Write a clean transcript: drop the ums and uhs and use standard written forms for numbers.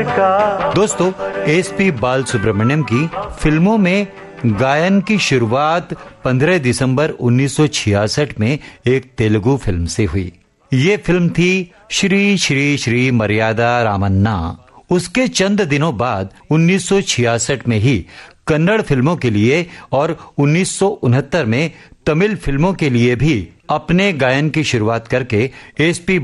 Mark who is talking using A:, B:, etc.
A: दोस्तों, एसपी बालसुब्रमण्यम की फिल्मों में गायन की शुरुआत 15 दिसंबर 1966 में एक तेलुगु फिल्म से हुई। ये फिल्म थी श्री श्री श्री मर्यादा रामन्ना। उसके चंद दिनों बाद 1966 में ही कन्नड़ फिल्मों के लिए और 1969 में तमिल फिल्मों के लिए भी अपने गायन की शुरुआत करके एसपी